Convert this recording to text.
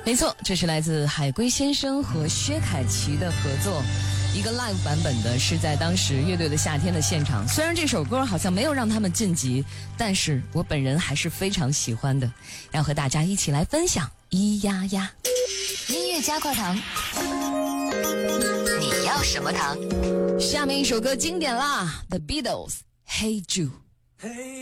没错，这是来自海龟先生和薛凯琪的合作，一个 live 版本的，是在当时乐队的夏天的现场。虽然这首歌好像没有让他们晋级，但是我本人还是非常喜欢的，要和大家一起来分享。咿呀呀， 音乐加块糖，你要什么糖？ 下面一首歌经典啦， The Beatles， Hey Jude。